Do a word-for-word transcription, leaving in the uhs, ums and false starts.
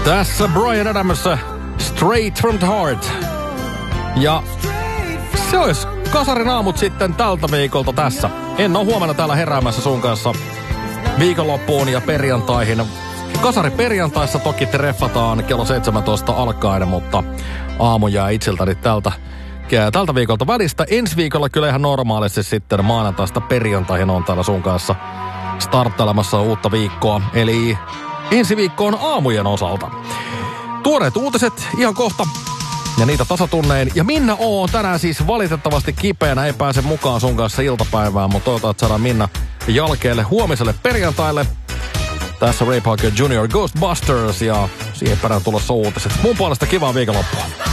Tässä Bryan Adams, Straight from the Heart. Ja se olisi Kasarin aamut sitten tältä viikolta tässä. En ole huomenna täällä heräämässä sun kanssa viikonloppuun ja perjantaihin. Kasari perjantaissa toki treffataan kello seitsemäntoista alkaen, mutta aamu jää itseltäni tältä, tältä viikolta välistä. Ensi viikolla kyllä ihan normaalisti sitten maanantaista perjantaihin on täällä sun kanssa starttailemassa uutta viikkoa. Eli ensi viikko on aamujen osalta. Tuoreet uutiset ihan kohta. Ja niitä tasatunnein. Ja Minna O on tänään siis valitettavasti kipeänä. Ei pääse mukaan sun kanssa iltapäivään, mutta toivotaan, että saadaan Minna jalkeelle huomiselle perjantaille. Tässä Ray Parker junior Ghostbusters ja siihen perään tulossa uutiset. Mun puolesta kivaa viikonloppua.